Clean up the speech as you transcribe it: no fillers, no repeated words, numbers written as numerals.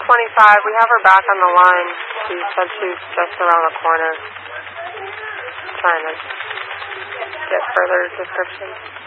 We have her back on the line. She said she's just around the corner. Trying to get further descriptions.